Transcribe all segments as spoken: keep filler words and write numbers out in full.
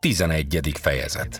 tizenegyedik fejezet.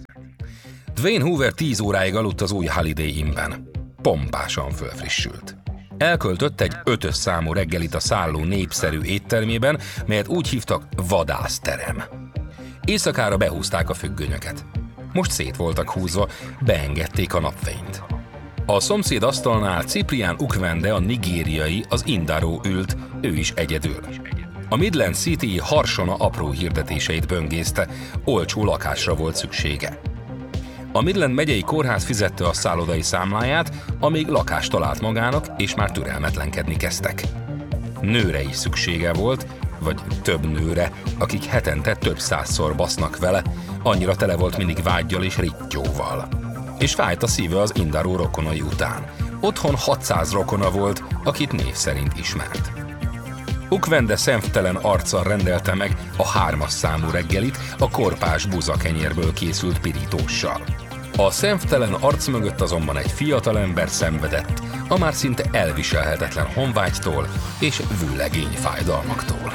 Dwayne Hoover tíz óráig aludt az új Holiday Innben. Pompásan fölfrissült. Elköltött egy ötös számú reggelit a szálló népszerű éttermében, melyet úgy hívtak vadászterem. Éjszakára behúzták a függönyöket. Most szét voltak húzva, beengedték a napfényt. A szomszéd asztalnál Ciprián Ukwende, a nigériai, az Indaro ült, ő is egyedül. A Midland City harsona apró hirdetéseit böngészte, olcsó lakásra volt szüksége. A Midland megyei kórház fizette a szállodai számláját, amíg lakást talált magának, és már türelmetlenkedni kezdtek. Nőre is szüksége volt, vagy több nőre, akik hetente több százszor basznak vele, annyira tele volt mindig vággyal és rittyóval. És fájt a szíve az Indaro rokonai után. Otthon hatszáz rokona volt, akit név szerint ismert. Ukwende szemtelen arccal rendelte meg a hármas számú reggelit a korpás buzakenyérből készült pirítóssal. A szemtelen arc mögött azonban egy fiatalember szenvedett a már szinte elviselhetetlen honvágytól és vőlegény fájdalmaktól.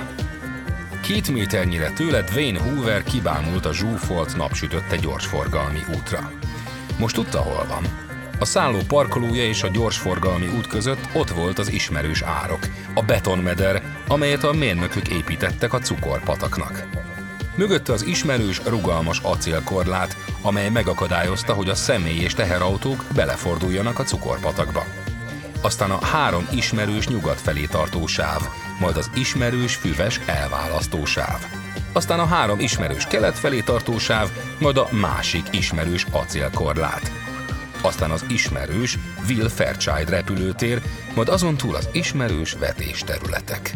Két méternyire tőle Dwayne Hoover kibámult a zsúfolt, napsütötte gyorsforgalmi útra. Most tudta, hol van. A szálló parkolója és a gyorsforgalmi út között ott volt az ismerős árok, a betonmeder, amelyet a mérnökök építettek a cukorpataknak. Mögötte az ismerős, rugalmas acélkorlát, amely megakadályozta, hogy a személy- és teherautók beleforduljanak a cukorpatakba. Aztán a három ismerős nyugat felé tartó sáv, majd az ismerős füves elválasztó sáv. Aztán a három ismerős kelet felé tartó sáv, majd a másik ismerős acélkorlát. Aztán az ismerős Will Fairchild repülőtér, majd azon túl az ismerős vetésterületek.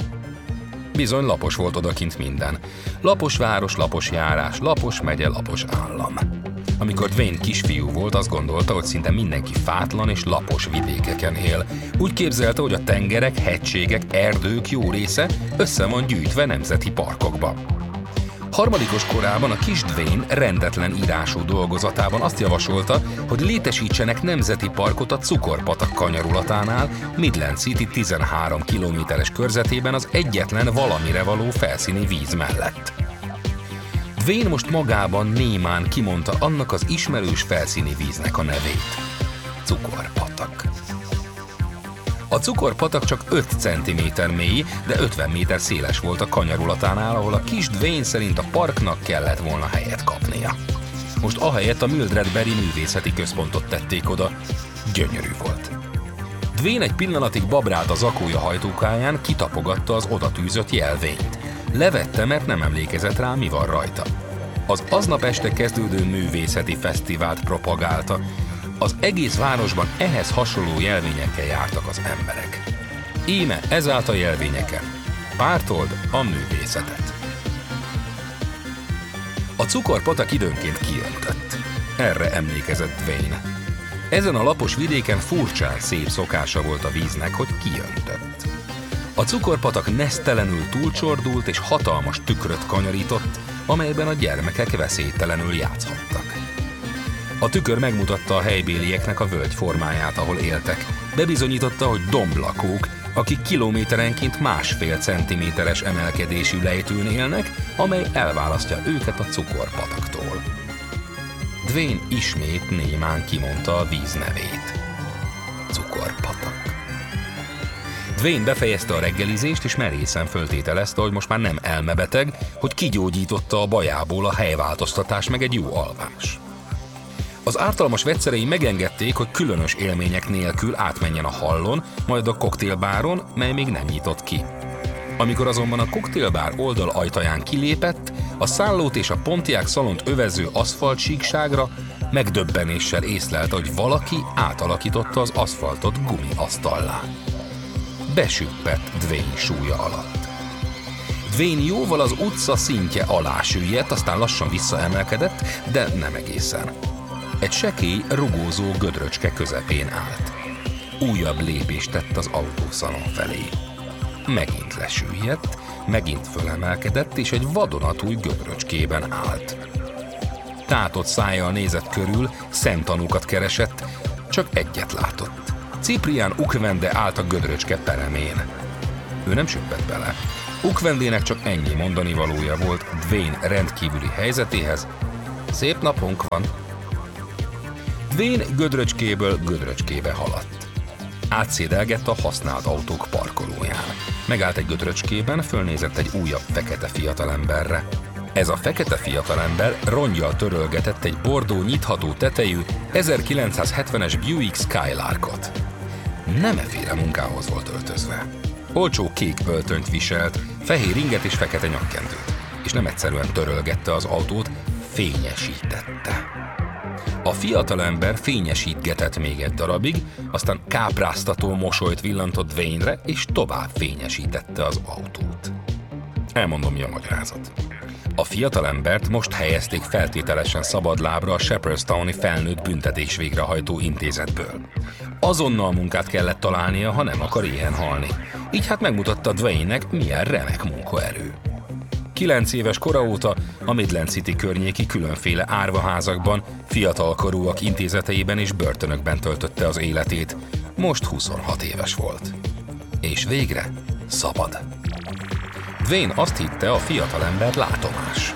Bizony lapos volt odakint minden. Lapos város, lapos járás, lapos megye, lapos állam. Amikor Dwayne kisfiú volt, azt gondolta, hogy szinte mindenki fátlan és lapos vidékeken él. Úgy képzelte, hogy a tengerek, hegységek, erdők jó része össze van gyűjtve nemzeti parkokba. Harmadikos korában a kis Dwayne rendetlen írású dolgozatában azt javasolta, hogy létesítsenek nemzeti parkot a cukorpatak kanyarulatánál, Midland City tizenhárom kilométeres körzetében az egyetlen valamire való felszíni víz mellett. Dwayne most magában némán kimondta annak az ismerős felszíni víznek a nevét. Cukorpatak. A cukorpatak csak öt centiméter mély, de ötven méter széles volt a kanyarulatánál, ahol a kis Dwayne szerint a parknak kellett volna helyet kapnia. Most ahelyett a Mildred Berry művészeti központot tették oda. Gyönyörű volt. Dwayne egy pillanatig babrált a zakója hajtókáján, kitapogatta az odatűzött jelvényt. Levette, mert nem emlékezett rá, mi van rajta. Az aznap este kezdődő művészeti fesztivált propagálta. Az egész városban ehhez hasonló jelvényekkel jártak az emberek. Íme ezállt a jelvényeken. Pártold a művészetet. A cukorpatak időnként kiöntött. Erre emlékezett Dwayne. Ezen a lapos vidéken furcsán szép szokása volt a víznek, hogy kiöntött. A cukorpatak nesztelenül túlcsordult és hatalmas tükröt kanyarított, amelyben a gyermekek veszélytelenül játszhattak. A tükör megmutatta a helybélieknek a völgy formáját, ahol éltek. Bebizonyította, hogy domblakók, akik kilométerenként másfél centiméteres emelkedésű lejtőn élnek, amely elválasztja őket a cukorpataktól. Dwayne ismét némán kimondta a víz nevét. Cukorpatak. Dwayne befejezte a reggelizést, és merészen föltételezte, hogy most már nem elmebeteg, hogy kigyógyította a bajából a helyváltoztatás meg egy jó alvás. Az ártalmas vegyszerei megengedték, hogy különös élmények nélkül átmenjen a hallon, majd a koktélbáron, mely még nem nyitott ki. Amikor azonban a koktélbár oldal ajtaján kilépett, a szállót és a Pontiac szalont övező aszfaltsíkságra megdöbbenéssel észlelte, hogy valaki átalakította az aszfaltot gumiasztallá. Besüppett Dwayne súlya alatt. Dwayne jóval az utca szintje alá süllyedt, aztán lassan visszaemelkedett, de nem egészen. Egy sekély, rugózó gödröcske közepén állt. Újabb lépést tett az autószalon felé. Megint lesüllyedt, megint fölemelkedett, és egy vadonatúj gödröcskében állt. Tátott szájjal nézett körül, szemtanúkat keresett, csak egyet látott. Ciprián Ukwende állt a gödröcske peremén. Ő nem süppett bele. Ukvendének csak ennyi mondani valója volt Dwayne rendkívüli helyzetéhez. Szép napunk van. Dwayne gödröcskéből gödröcskébe haladt. Átszédelgett a használt autók parkolóján. Megállt egy gödröcskében, fölnézett egy újabb fekete fiatalemberre. Ez a fekete fiatalember rongyal törölgetett egy bordó nyitható tetejű ezerkilencszázhetvenes Buick Skylarkot. Nemeféle munkához volt öltözve. Olcsó kék öltönyt viselt, fehér inget és fekete nyakkendőt, és nem egyszerűen törölgette az autót, fényesítette. A fiatalember fényesítgetett még egy darabig, aztán kápráztató mosolyt villantott Dwayne-re, és tovább fényesítette az autót. Elmondom, mi a magyarázat. A fiatalembert most helyezték feltételesen szabadlábra a Shepherdstowni felnőtt büntetés végrehajtó intézetből. Azonnal munkát kellett találnia, ha nem akar éhen halni. Így hát megmutatta Dwayne-nek, milyen remek munkaerő. Kilenc éves kora óta a Midland City környéki különféle árvaházakban, fiatalkorúak intézeteiben és börtönökben töltötte az életét. Most huszonhat éves volt. És végre szabad. Dwayne azt hitte, a fiatalember látomás.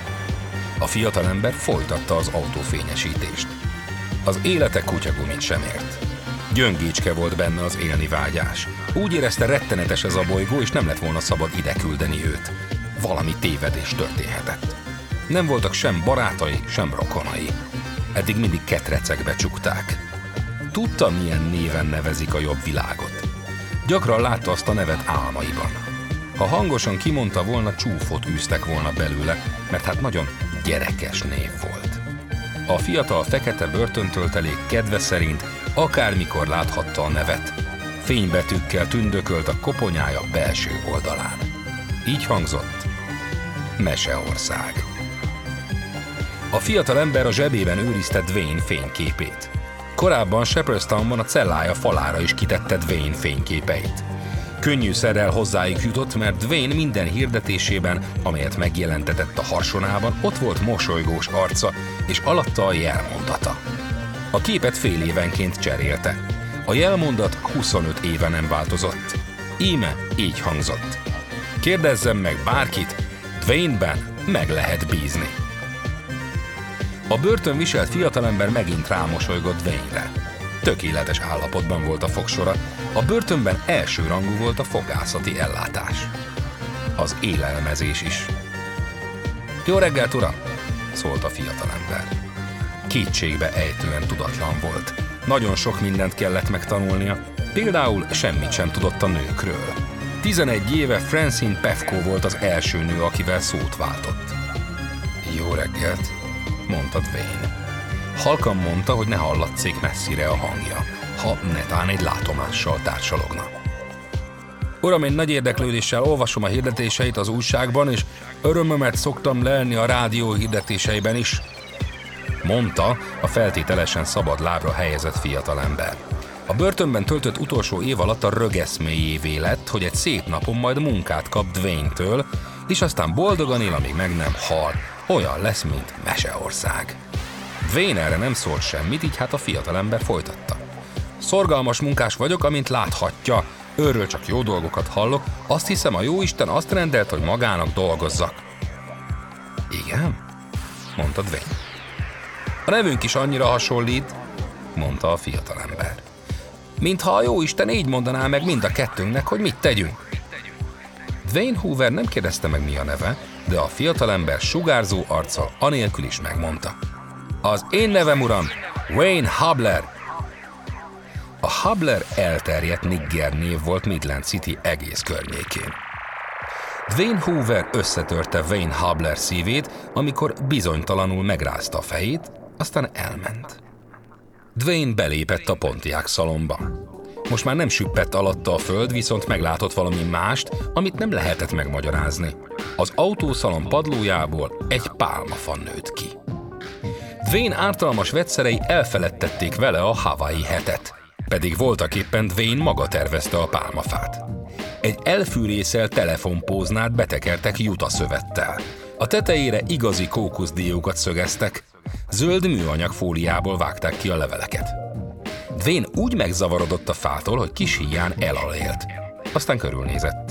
A fiatalember folytatta az autófényesítést. Az élete kutyagumit sem ért. Gyöngécske volt benne az élni vágyás. Úgy érezte, rettenetes ez a bolygó, és nem lett volna szabad ide küldeni őt. Valami tévedés történhetett. Nem voltak sem barátai, sem rokonai. Eddig mindig ketrecekbe csukták. Tudta, milyen néven nevezik a jobb világot. Gyakran látta azt a nevet álmaiban. Ha hangosan kimondta volna, csúfot űztek volna belőle, mert hát nagyon gyerekes név volt. A fiatal fekete börtöntöltelék kedve szerint akármikor láthatta a nevet. Fénybetűkkel tündökölt a koponyája belső oldalán. Így hangzott: Meseország. A fiatal ember a zsebében őrizte Dwayne fényképét. Korábban Shepherdstownban a cellája falára is kitette Dwayne fényképeit. Könnyűszerrel hozzájuk jutott, mert Dwayne minden hirdetésében, amelyet megjelentetett a harsonában, ott volt mosolygós arca, és alatta a jelmondata. A képet fél évenként cserélte. A jelmondat huszonöt éve nem változott. Íme így hangzott: Kérdezzem meg bárkit, Dwayne-ben meg lehet bízni. A börtön viselt fiatalember megint rámosolygott Dwayne-re. Tökéletes állapotban volt a fogsora, a börtönben elsőrangú volt a fogászati ellátás. Az élelmezés is. Jó reggelt, uram! Szólt a fiatalember. Kétségbe ejtően tudatlan volt. Nagyon sok mindent kellett megtanulnia, például semmit sem tudott a nőkről. tizenegy éve Francine Pefko volt az első nő, akivel szót váltott. Jó reggelt, mondta Dwayne. Halkan mondta, hogy ne hallatszék messzire a hangja, ha netán egy látomással társalogna. Uram, én nagy érdeklődéssel olvasom a hirdetéseit az újságban, és örömömet szoktam lelni a rádió hirdetéseiben is, mondta a feltételesen szabad lábra helyezett fiatalember. A börtönben töltött utolsó év alatt a rögeszméjévé lett, hogy egy szép napon majd munkát kap Dwayne-től, és aztán boldogan él, amíg meg nem hal. Olyan lesz, mint Meseország. Dwayne erre nem szólt semmit, így hát a fiatalember folytatta. Szorgalmas munkás vagyok, amint láthatja. Őről csak jó dolgokat hallok, azt hiszem, a jóisten azt rendelt, hogy magának dolgozzak. Igen? Mondta Dwayne. A nevünk is annyira hasonlít, mondta a fiatalember. Mintha a jóisten így mondaná meg mind a kettőnknek, hogy mit tegyünk. Dwayne Hoover nem kérdezte meg, mi a neve, de a fiatalember sugárzó arccal anélkül is megmondta. Az én nevem, uram, Wayne Hubler. A Hubler elterjedt nigger név volt Midland City egész környékén. Dwayne Hoover összetörte Wayne Hubler szívét, amikor bizonytalanul megrázta a fejét, aztán elment. Dwayne belépett a Pontiac szalomba. Most már nem süppett alatta a föld, viszont meglátott valami mást, amit nem lehetett megmagyarázni. Az autószalon padlójából egy pálmafa nőtt ki. Dwayne ártalmas vegyszerei elfeledtették vele a Hawaii hetet, pedig voltaképpen Dwayne maga tervezte a pálmafát. Egy elfűrészelt telefonpóznát betekertek jutaszövettel. A tetejére igazi kókuszdiókat szögeztek, zöld műanyag fóliából vágták ki a leveleket. Dwayne úgy megzavarodott a fától, hogy kis híján elalélt. Aztán körülnézett.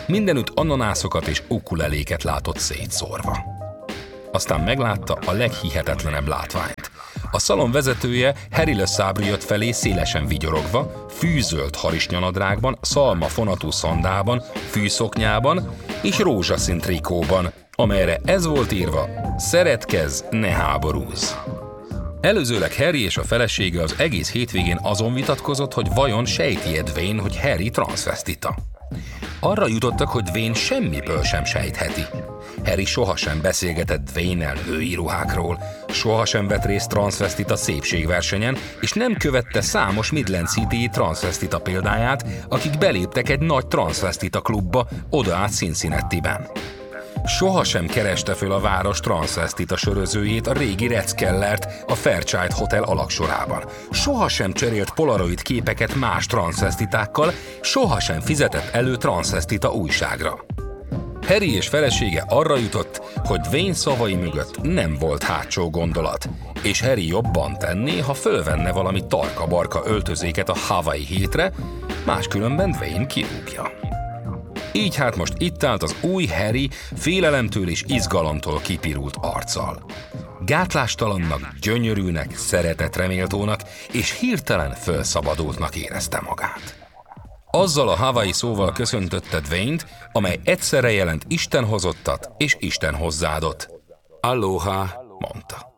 Mindenütt ananászokat és ukuleléket látott szétszórva. Aztán meglátta a leghihetetlenebb látványt. A szalon vezetője Harry Le Sabre jött felé szélesen vigyorogva, fűzöld harisnyanadrágban, szalma fonatú szandában, fűszoknyában és rózsaszín trikóban, amelyre ez volt írva: szeretkezz, ne háborúzz. Előzőleg Harry és a felesége az egész hétvégén azon vitatkozott, hogy vajon sejti-e Dwayne, hogy Harry transzvestita. Arra jutottak, hogy Dwayne semmiből sem sejtheti. Harry sohasem beszélgetett Dwayne-nel női ruhákról, sohasem vett részt transzvestita szépségversenyen, és nem követte számos Midland City-i transzvestita példáját, akik beléptek egy nagy transzvestita klubba, oda át Cincinnati-ben. Sohasem kereste föl a város transzvestita sörözőjét, a régi Rex Kellert a Fairchild Hotel alagsorában. Sohasem cserélt polaroid képeket más transzvestitákkal, sohasem fizetett elő transzvestita újságra. Harry és felesége arra jutott, hogy Dwayne szavai mögött nem volt hátsó gondolat, és Harry jobban tenné, ha fölvenne valami tarka-barka öltözéket a Hawaii hétre, máskülönben Dwayne kirúgja. Így hát most itt állt az új Harry félelemtől és izgalomtól kipirult arccal. Gátlástalannak, gyönyörűnek, szeretetreméltónak és hirtelen felszabadultnak érezte magát. Azzal a Hawaii szóval köszöntötte Dwayne-t, amely egyszerre jelent Isten hozottat és Isten hozzáadott. Aloha, mondta.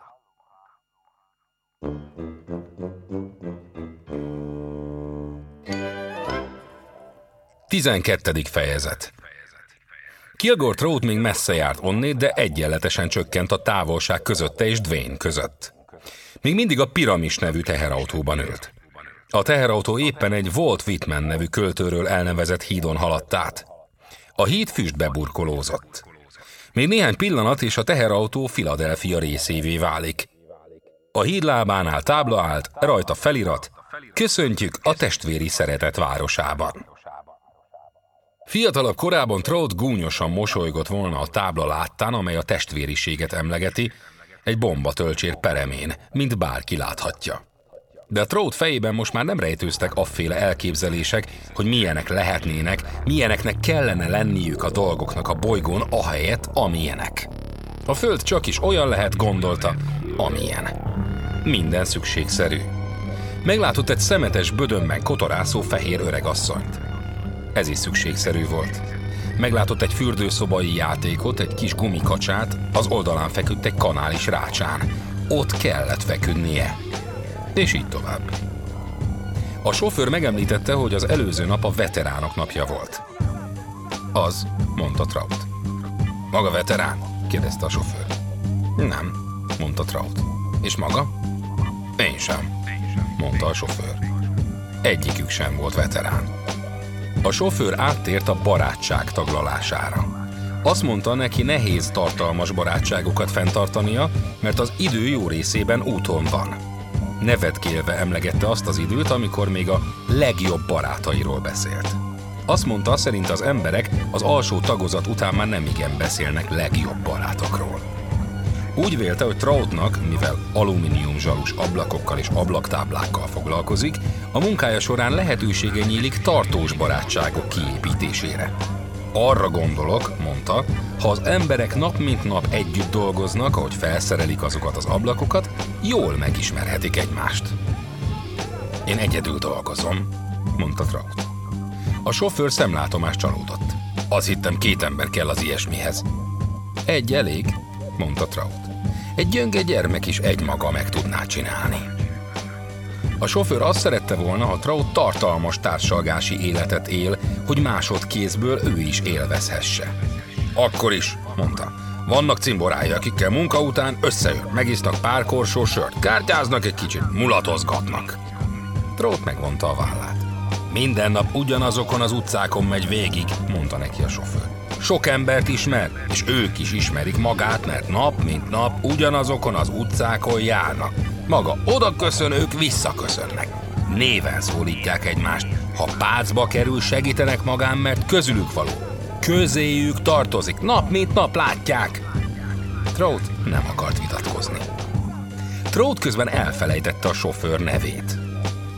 tizenkettedik fejezet. Kilgore Trout még messze járt onnét, de egyenletesen csökkent a távolság közötte és Dwayne között. Még mindig a Piramis nevű teherautóban ült. A teherautó éppen egy Walt Whitman nevű költőről elnevezett hídon haladt át. A híd füstbe burkolózott. Még néhány pillanat, és a teherautó Philadelphia részévé válik. A híd lábánál tábla állt, rajta felirat: köszöntjük a testvéri szeretet városában. Fiatalabb korában Trout gúnyosan mosolygott volna a tábla láttán, amely a testvériséget emlegeti, egy bombatölcsér peremén, mint bárki láthatja. De a Trout fejében most már nem rejtőztek afféle elképzelések, hogy milyenek lehetnének, milyeneknek kellene lenniük a dolgoknak a bolygón ahelyett, amilyenek. A föld csak is olyan lehet, gondolta, amilyen. Minden szükségszerű. Meglátott egy szemetes bödönben kotorászó fehér öregasszonyt. Ez is szükségszerű volt. Meglátott egy fürdőszobai játékot, egy kis gumikacsát, az oldalán feküdt egy kanális rácsán. Ott kellett feküdnie. És így tovább. A sofőr megemlítette, hogy az előző nap a veteránok napja volt. Az, mondta Trout. Maga veterán? Kérdezte a sofőr. Nem, mondta Trout. És maga? Én sem, mondta a sofőr. Egyikük sem volt veterán. A sofőr áttért a barátság taglalására. Azt mondta, neki nehéz tartalmas barátságokat fenntartania, mert az idő jó részében úton van. Nevetkélve emlegette azt az időt, amikor még a legjobb barátairól beszélt. Azt mondta, szerint az emberek az alsó tagozat után már nem igen beszélnek legjobb barátokról. Úgy vélte, hogy Troutnak, mivel alumínium zsalus ablakokkal és ablaktáblákkal foglalkozik, a munkája során lehetősége nyílik tartós barátságok kiépítésére. Arra gondolok, mondta, ha az emberek nap mint nap együtt dolgoznak, ahogy felszerelik azokat az ablakokat, jól megismerhetik egymást. Én egyedül dolgozom, mondta Trout. A sofőr szemlátomás csalódott. Azt hittem, két ember kell az ilyesmihez. Egy elég, mondta Trout. Egy gyönge gyermek is egymaga meg tudná csinálni. A sofőr azt szerette volna, ha Trout tartalmas társalgási életet él, hogy másodkézből ő is élvezhesse. Akkor is, mondta, vannak cimborái, akikkel munka után összejön, megisznak pár korsó sört, kártyáznak egy kicsit, mulatozgatnak. Trout megvonta a vállát. Minden nap ugyanazokon az utcákon megy végig, mondta neki a sofőr. Sok embert ismer, és ők is ismerik magát, mert nap mint nap ugyanazokon az utcákon járnak. Maga oda köszön, ők visszaköszönnek. Néven szólítják egymást. Ha pácba kerül, segítenek magán, mert közülük való. Közéjük tartozik, nap mint nap látják. Trout nem akart vitatkozni. Trout közben elfelejtette a sofőr nevét.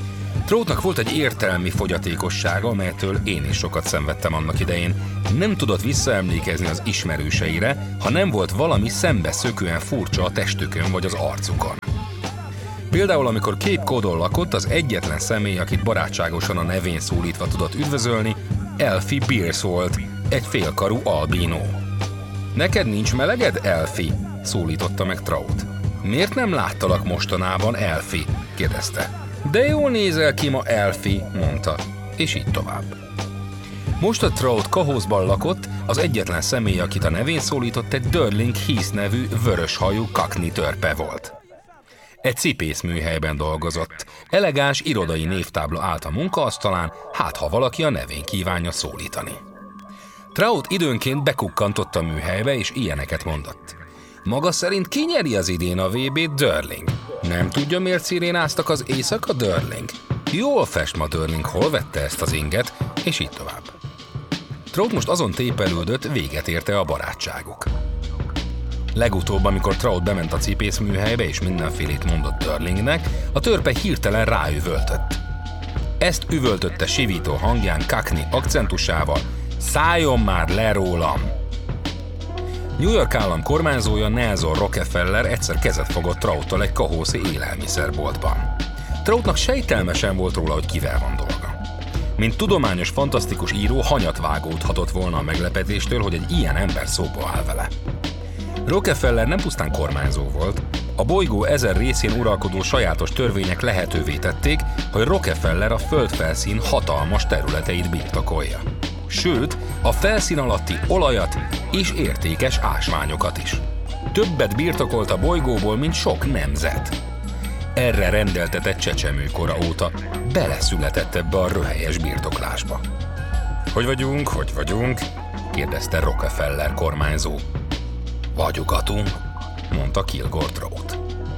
Troutnak volt egy értelmi fogyatékossága, amelytől én is sokat szenvedtem annak idején. Nem tudott visszaemlékezni az ismerőseire, ha nem volt valami szembeszökően furcsa a testükön vagy az arcukon. Például, amikor Cape Codon lakott, az egyetlen személy, akit barátságosan a nevén szólítva tudott üdvözölni, Elfie Beers volt, egy félkarú albínó. Neked nincs meleged, Elfie? Szólította meg Trout. Miért nem láttalak mostanában, Elfie? Kérdezte. De jól nézel ki ma, Elfie, mondta, és így tovább. Most a Trout Cahosban lakott, az egyetlen személy, akit a nevén szólított, egy Durling Heath nevű vöröshajú cockney törpe volt. Egy cipészműhelyben dolgozott. Elegáns irodai névtábla állt a munkaasztalán, hát ha valaki a nevén kívánja szólítani. Trout időnként bekukkantott a műhelybe, és ilyeneket mondott. Maga szerint ki nyeri az idén a vé bét, Durling? Nem tudja, miért szirénáztak az éjszaka, Durling? Jól fest ma, Durling, hol vette ezt az inget? És így tovább. Trout most azon tépelődött, véget érte a barátságuk. Legutóbb, amikor Trout bement a cipészműhelybe és mindenfélét mondott Durlingnek, a törpe hirtelen ráüvöltött. Ezt üvöltötte sivító hangján cockney akcentusával: szálljon már le rólam! New York állam kormányzója Nelson Rockefeller egyszer kezet fogott Trouttal egy kahószi élelmiszerboltban. Troutnak sejtelme sem volt róla, hogy kivel van dolga. Mint tudományos, fantasztikus író hanyat vágódhatott volna a meglepetéstől, hogy egy ilyen ember szóba áll vele. Rockefeller nem pusztán kormányzó volt, a bolygó ezer részén uralkodó sajátos törvények lehetővé tették, hogy Rockefeller a földfelszín hatalmas területeit birtokolja. Sőt, a felszín alatti olajat és értékes ásványokat is. Többet birtokolt a bolygóból, mint sok nemzet. Erre rendeltetett csecsemőkora óta, beleszületett ebbe a röhelyes birtoklásba. Hogy vagyunk, hogy vagyunk? Kérdezte Rockefeller kormányzó. Vagyugatunk, mondta Kilgore Trout.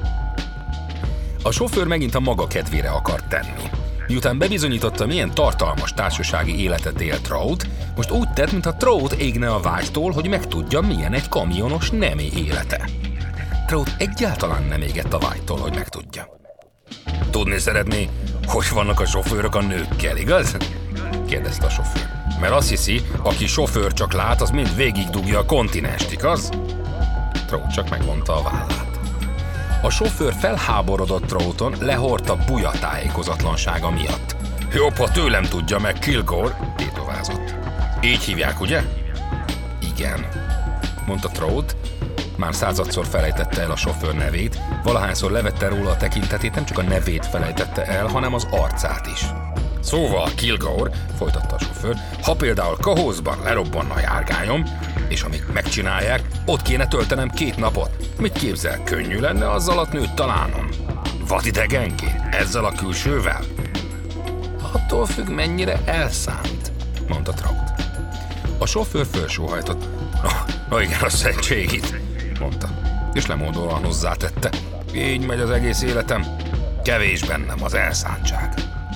A sofőr megint a maga kedvére akart tenni. Miután bebizonyította, milyen tartalmas társasági életet él Trout, most úgy tett, mintha Trout égne a vágytól, hogy megtudja, milyen egy kamionos nemi élete. Trout egyáltalán nem égett a vágytól, hogy megtudja. Tudni szeretné, hogy vannak a sofőrök a nőkkel, igaz? Kérdezte a sofőr. Mert azt hiszi, aki sofőr csak lát, az mind végigdugja a kontinenst, igaz? Trout csak megvonta a vállát. A sofőr felháborodott Trouton, lehordta buja tájékozatlansága miatt. Jobb, ha tőlem tudja meg, Kilgore, tétovázott. Így hívják, ugye? Igen, mondta Trout. Már századszor felejtette el a sofőr nevét, valahányszor levette róla a tekintetét, nem csak a nevét felejtette el, hanem az arcát is. Szóval, Kilgore, folytatta a sofőr, ha például Cahosban lerobbanna a járgányom, és amíg megcsinálják, ott kéne töltenem két napot. Mit képzel, könnyű lenne azzal a nőt találnom? Vadidegenként? Ezzel a külsővel? Attól függ, mennyire elszánt, mondta Trout. A sofőr felsóhajtott. No, no igen, a szentségit, mondta, és lemódolóan hozzátette. Így megy az egész életem, kevés bennem az elszántság.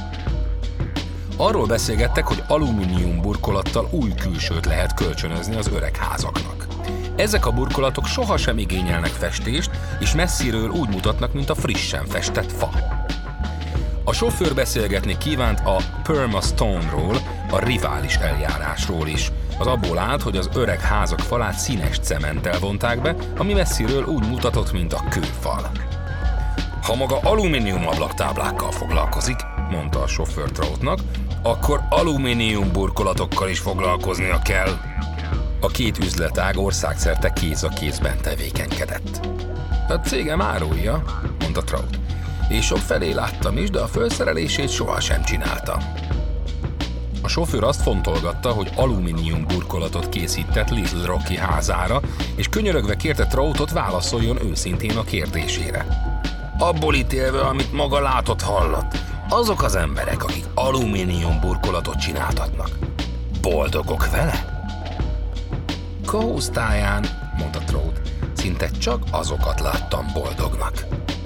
Arról beszélgettek, hogy alumínium burkolattal új külsőt lehet kölcsönözni az öreg házaknak. Ezek a burkolatok sohasem igényelnek festést, és messziről úgy mutatnak, mint a frissen festett fa. A sofőr beszélgetni kívánt a Perma Stone-ról, a rivális eljárásról is. Az abból állt, hogy az öreg házak falát színes cementtel vonták be, ami messziről úgy mutatott, mint a kőfal. Ha maga alumínium ablaktáblákkal foglalkozik, mondta a sofőr Troutnak, akkor alumínium burkolatokkal is foglalkoznia kell. A két üzletág országszerte kéz a kézben tevékenykedett. A cégem árulja, mondta Trout, és sok felé láttam is, de a felszerelését sohasem csinálta. A sofőr azt fontolgatta, hogy alumínium burkolatot készített Little Rocky házára, és könyörögve kérte Troutot, válaszoljon őszintén a kérdésére. Abból ítélve, amit maga látott, hallott, azok az emberek, akik alumínium burkolatot csináltatnak, boldogok vele? Cahos táján, mondta Trout, szinte csak azokat láttam boldognak.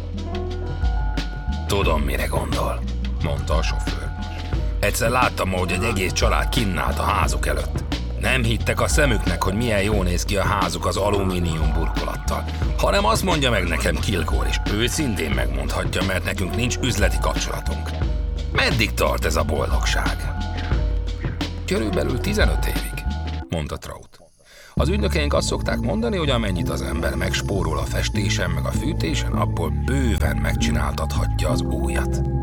Tudom, mire gondol, mondta a sofőr. Egyszer láttam, hogy egy egész család kinn állt a házuk előtt. Nem hittek a szemüknek, hogy milyen jól néz ki a házuk az alumínium burkolattal, hanem azt mondja meg nekem Kilgore, és őszintén megmondhatja, mert nekünk nincs üzleti kapcsolatunk. Meddig tart ez a boldogság? Körülbelül tizenöt évig, mondta Trout. Az ügynökeink azt szokták mondani, hogy amennyit az ember megspórol a festésen meg a fűtésen, abból bőven megcsináltathatja az újat.